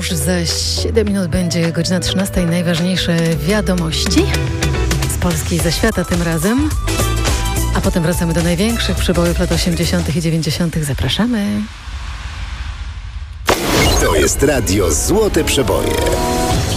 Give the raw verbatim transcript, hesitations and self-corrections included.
Już za siedem minut będzie godzina trzynasta i najważniejsze wiadomości z Polski i ze świata tym razem. A potem wracamy do największych przebojów lat osiemdziesiątych i dziewięćdziesiątych. Zapraszamy. To jest radio Złote Przeboje.